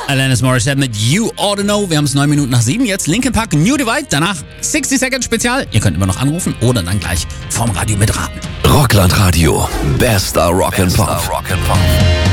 Alanis Morissette mit You Oughta Know. Wir haben es 9 Minuten nach 7 jetzt. Linkin Park, New Divide. Danach 60 Seconds Spezial. Ihr könnt immer noch anrufen oder dann gleich vorm Radio mitraten. Rockland Radio. Bester Rock'n'Pop.